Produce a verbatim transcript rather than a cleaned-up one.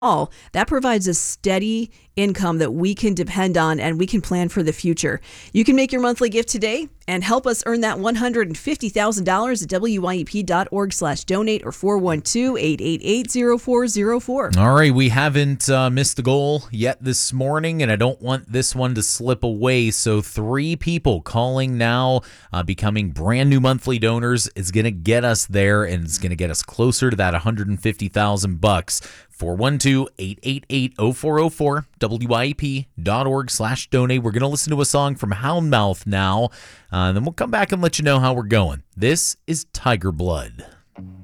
all, that provides a steady income that we can depend on and we can plan for the future. You can make your monthly gift today and help us earn that one hundred fifty thousand dollars at W Y E P dot org slash donate or four one two, eight eight eight, zero four zero four. All right, we haven't uh, missed the goal yet this morning, and I don't want this one to slip away. So three people calling now, uh, becoming brand new monthly donors is going to get us there, and it's going to get us closer to that one hundred fifty thousand bucks. four one two, eight eight eight, zero four zero four, W Y E P dot org slash donate. We're going to listen to a song from Houndmouth now, uh, and then we'll come back and let you know how we're going. This is Tiger Blood.